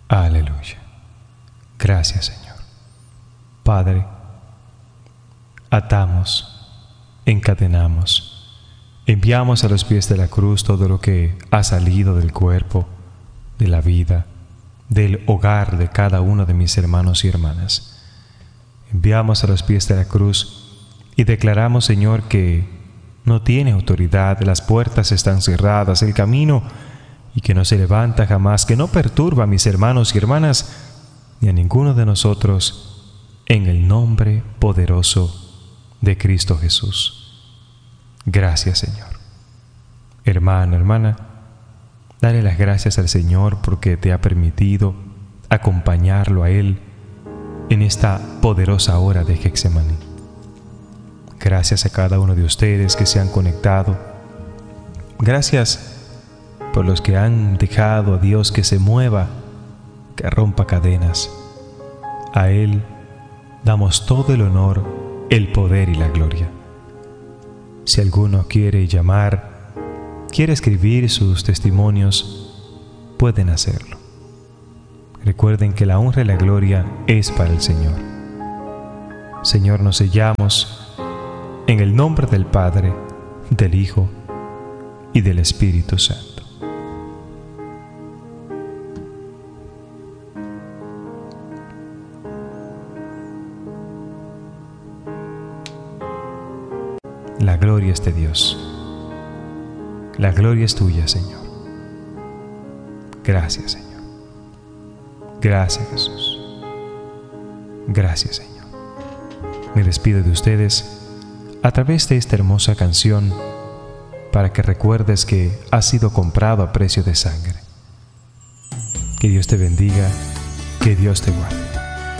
Aleluya. Gracias, Señor. Padre, atamos, encadenamos, enviamos a los pies de la cruz todo lo que ha salido del cuerpo, de la vida, del hogar de cada uno de mis hermanos y hermanas. Enviamos a los pies de la cruz y declaramos, Señor, que no tiene autoridad, las puertas están cerradas, el camino y que no se levanta jamás, que no perturba a mis hermanos y hermanas ni a ninguno de nosotros, en el nombre poderoso de Cristo Jesús. Gracias, Señor. Hermano, hermana, dale las gracias al Señor porque te ha permitido acompañarlo a Él en esta poderosa hora de Getsemaní. Gracias a cada uno de ustedes que se han conectado. Gracias por los que han dejado a Dios que se mueva, que rompa cadenas. A Él damos todo el honor, el poder y la gloria. Si alguno quiere llamar, quiere escribir sus testimonios, pueden hacerlo. Recuerden que la honra y la gloria es para el Señor. Señor, nos sellamos en el nombre del Padre, del Hijo y del Espíritu Santo. La gloria es de Dios. La gloria es tuya, Señor. Gracias, Señor. Gracias, Jesús. Gracias, Señor. Me despido de ustedes a través de esta hermosa canción para que recuerdes que has sido comprado a precio de sangre. Que Dios te bendiga, que Dios te guarde.